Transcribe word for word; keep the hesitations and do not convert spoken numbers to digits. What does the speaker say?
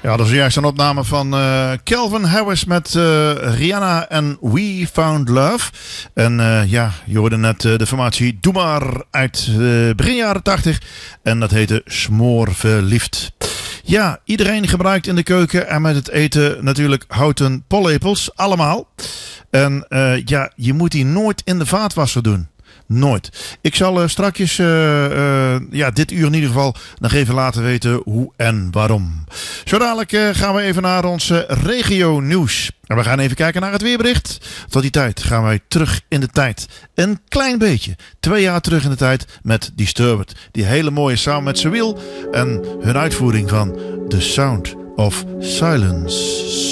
Ja, dat is juist een opname van uh, Calvin Harris met uh, Rihanna en We Found Love. En uh, ja, je hoorde net uh, de formatie Doe Maar uit uh, begin jaren tachtig. En dat heette Smoorverliefd. Ja, iedereen gebruikt in de keuken en met het eten natuurlijk houten pollepels. Allemaal. En uh, ja, je moet die nooit in de vaatwasser doen. Nooit. Ik zal uh, strakjes, uh, uh, ja, dit uur in ieder geval nog even laten weten hoe en waarom. Zo dadelijk uh, gaan we even naar ons uh, regio nieuws. En we gaan even kijken naar het weerbericht. Tot die tijd gaan wij terug in de tijd. Een klein beetje. Twee jaar terug in de tijd met Disturbed. Die hele mooie sound met Cyril en hun uitvoering van The Sound of Silence.